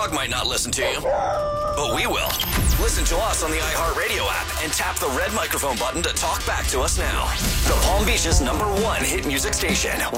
dog might not listen to you, but we will. Listen to us on the iHeartRadio app and tap the red microphone button to talk back to us now. The Palm Beach's #1 hit music station,